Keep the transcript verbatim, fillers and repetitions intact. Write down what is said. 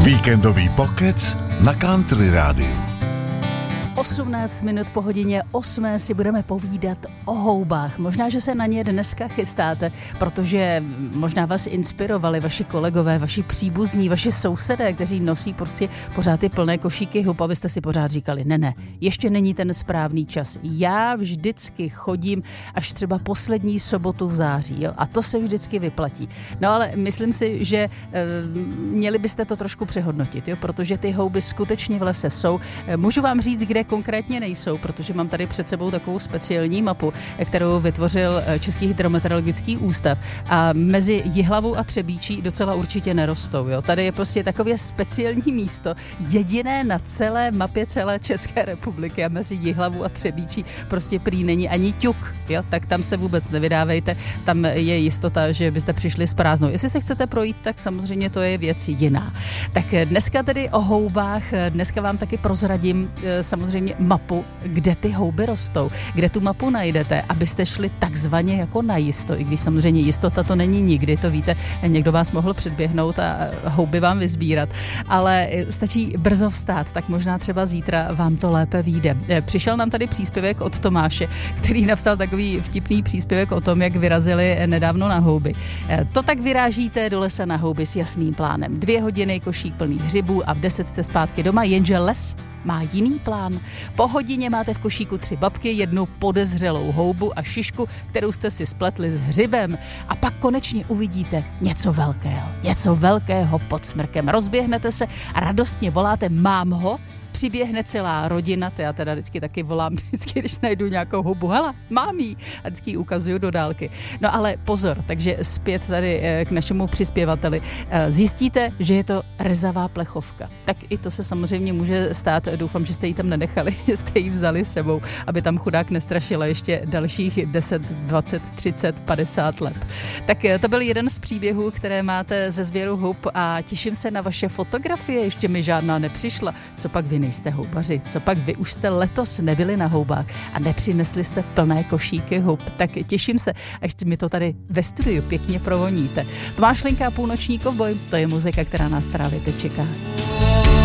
Víkendový pokec na Country Rádiu. osmnáct minut po hodině osmé si budeme povídat o houbách. Možná, že se na ně dneska chystáte, protože možná vás inspirovali vaši kolegové, vaši příbuzní, vaši sousedé, kteří nosí prostě pořád ty plné košíky hub, abyste si pořád říkali, ne, ne, ještě není ten správný čas. Já vždycky chodím až třeba poslední sobotu v září, jo, a to se vždycky vyplatí. No ale myslím si, že e, měli byste to trošku přehodnotit, jo, protože ty houby skutečně v lese jsou. E, můžu vám říct, kde konkrétně nejsou, protože mám tady před sebou takovou speciální mapu, kterou vytvořil Český hydrometeorologický ústav, a mezi Jihlavou a Třebíčí docela určitě nerostou. Jo. Tady je prostě takové speciální místo, jediné na celé mapě celé České republiky, a mezi Jihlavou a Třebíčí prostě prý není ani ťuk, jo. Tak tam se vůbec nevydávejte, tam je jistota, že byste přišli s prázdnou. Jestli se chcete projít, tak samozřejmě to je věc jiná. Tak dneska tedy o houbách, dneska vám taky prozradím samozřejmě mapu, kde ty houby rostou, kde tu mapu najdete, abyste šli takzvaně jako na jisto, i když samozřejmě jistota to není nikdy, to víte, někdo vás mohl předběhnout a houby vám vysbírat, ale stačí brzo vstát, tak možná třeba zítra vám to lépe vyjde. Přišel nám tady příspěvek od Tomáše, který napsal takový vtipný příspěvek o tom, jak vyrazili nedávno na houby. To tak vyrážíte do lesa na houby s jasným plánem. Dvě hodiny, košík plný hřibů a v deset jste zpátky doma, jenže les má jiný plán. Po hodině máte v košíku tři babky, jednu podezřelou houbu a šišku, kterou jste si spletli s hřibem. A pak konečně uvidíte něco velkého. Něco velkého pod smrkem. Rozběhnete se a radostně voláte, mám ho. Přiběhne celá rodina, to já teda vždycky taky volám, vždycky, když najdu nějakou houbu, hala, mám jí, a vždycky ji ukazuju do dálky. No ale pozor, takže zpět tady k našemu přispěvateli. Zjistíte, že je to rezavá plechovka. Tak i to se samozřejmě může stát, doufám, že jste ji tam nenechali, že jste ji vzali s sebou, aby tam chudák nestrašila ještě dalších deset, dvacet, třicet, padesát let. Tak to byl jeden z příběhů, které máte ze sběru hub, a těším se na vaše fotografie, ještě mi žádná nepřišla. Co pak vy nejste houbaři, co pak vy už jste letos nebyli na houbách a nepřinesli jste plné košíky hub, tak těším se, až mi to tady ve studiu pěkně provoníte. Tomáš Linka, Půlnoční kovboj, to je muzika, která nás právě teď čeká.